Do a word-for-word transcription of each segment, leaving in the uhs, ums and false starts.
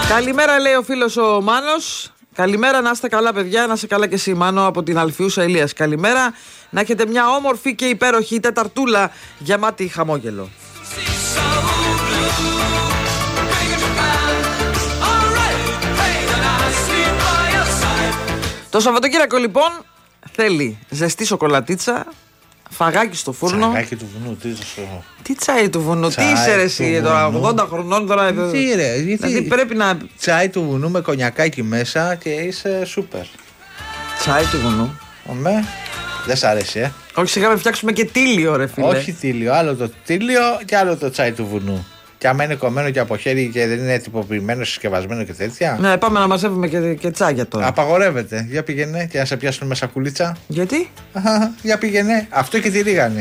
Καλημέρα, λέει ο φίλος ο Μάνος. Καλημέρα, να είστε καλά, παιδιά. Να είστε καλά και εσύ, Μάνο, από την Αλφιούσα Ηλίας. Καλημέρα, να έχετε μια όμορφη και υπέροχη τεταρτούλα γεμάτη χαμόγελο. Το Σαββατοκύριακο, λοιπόν, θέλει ζεστή σοκολατίτσα, φαγάκι στο φούρνο. Φαγάκι του βουνού, τι ζω. Τι τσάι του βουνού, τι είσαι ρε εσύ τώρα, ογδόντα χρονών τώρα. Τι ρε, γιατί δηλαδή πρέπει να. Τσάι του βουνού με κονιακάκι μέσα και είσαι σούπερ. Τσάι του βουνού. Ομέ, δεν σ' αρέσει, ε. Όχι, σιγά με φτιάξουμε και τίλιο, ρε φίλε. Όχι τίλιο, άλλο το τίλιο και άλλο το τσάι του βουνού. Και άμα είναι κομμένο και από χέρι και δεν είναι τυποποιημένο, συσκευασμένο και τέτοια. Ναι, πάμε να μαζεύουμε και, και τσάγια τώρα. Απαγορεύεται. Για πήγαινε και να σε πιάσουν με σακουλίτσα. Γιατί? Για πήγαινε. Αυτό και τη ρίγανη.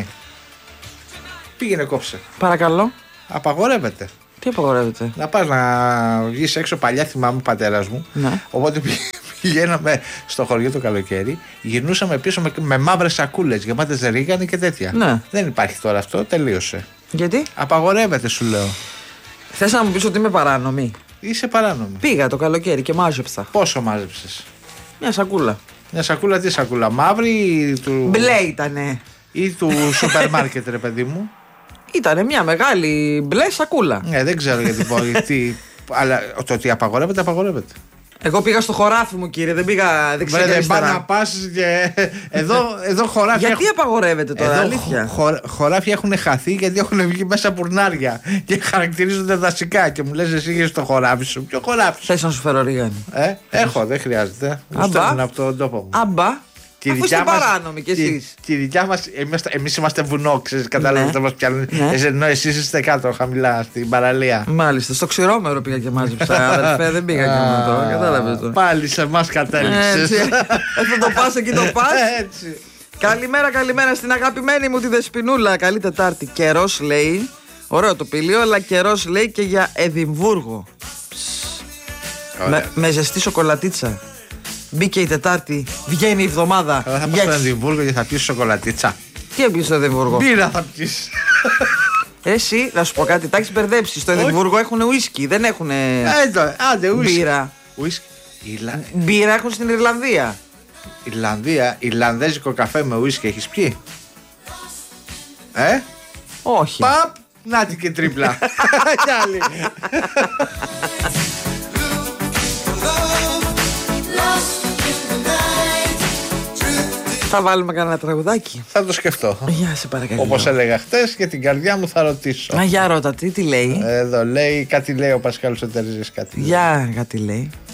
Πήγαινε, κόψε. Παρακαλώ. Απαγορεύεται. Τι απαγορεύεται? Να πας να βγεις έξω, παλιά θυμάμαι ο πατέρας μου. Ναι. Οπότε πηγαίναμε στο χωριό το καλοκαίρι, γυρνούσαμε πίσω με, με μαύρες σακούλες γεμάτες ρίγανη και τέτοια. Ναι. Δεν υπάρχει τώρα αυτό, τελείωσε. Γιατί? Απαγορεύεται, σου λέω. Θες να μου πεις ότι είμαι παράνομη? Είσαι παράνομη. Πήγα το καλοκαίρι και μάζεψα. Πόσο μάζεψες? Μια σακούλα. Μια σακούλα, τι σακούλα, μαύρη ή του. Μπλε ήτανε. Ή του σούπερ μάρκετ, ρε παιδί μου. Ήτανε μια μεγάλη μπλε σακούλα. Ναι, δεν ξέρω γιατί. Αλλά το ότι απαγορεύεται, απαγορεύεται. Εγώ πήγα στο χωράφι μου, κύριε, δεν πήγα δεξιά και αριστερά. Δεν πάει να πας και. Εδώ, εδώ χωράφια. Γιατί απαγορεύεται τώρα, εδώ αλήθεια? Χω, χωράφια έχουν χαθεί γιατί έχουν βγει μέσα πουρνάρια και χαρακτηρίζονται δασικά. Και μου λες εσύ είσαι στο χωράφι σου. Ποιο χωράφι σου? Θες να σου φέρω ρίγανη? Ε, έχω, δεν χρειάζεται. Μου στέλνουν από τον τόπο μου. Αμπά. Και αφού είστε παράνομοι κι εσείς. Και η δικιά μας, εμείς είμαστε βουνό, ξέρεις, κατάλαβες, θα μας πιάνουν. Ενώ εσείς είστε κάτω, χαμηλά, στην παραλία. Μάλιστα, στο ξηρόμερο πήγα και μάζεψα, αδερφέ, δεν πήγα και μόνο τώρα, κατάλαβες τώρα. Πάλι σε εμάς κατέληξες. Θα το πας εκεί το πας. Έτσι. Καλημέρα, καλημέρα στην αγαπημένη μου τη Δεσποινούλα. Καλή Τετάρτη. Καιρός, λέει. Ωραίο το πήλιο, αλλά καιρός, λέει, και για Εδιμβούργο. Με, με ζεστή σοκολατίτσα. Μπήκε η Τετάρτη, βγαίνει η εβδομάδα. Θα πάω στο Εδιμβούργο και θα πιεις σοκολατίτσα. Τι έπιες στο Εδιμβούργο? Μπύρα θα πιεις. Εσύ, να σου πω κάτι, τα έχεις μπερδέψει. Στο Εδιμβούργο έχουν ουίσκι, δεν έχουν άντε, μπύρα. Ουίσκι. Μπύρα έχουν στην Ιρλανδία. Ιρλανδία, Ιρλανδέζικο καφέ με ουίσκι έχεις πιει? Ε? Όχι. Παπ, νάτι και τρίπλα. Κι άλλη. Θα βάλουμε κανένα τραγουδάκι? Θα το σκεφτώ. Γεια σε παρακαλώ. Όπως έλεγα χτες, και την καρδιά μου θα ρωτήσω. Να για ρώτα, τι, τι λέει? Εδώ λέει, κάτι λέει ο Πασχάλος ο Τερζής, κάτι. Για, κάτι λέει.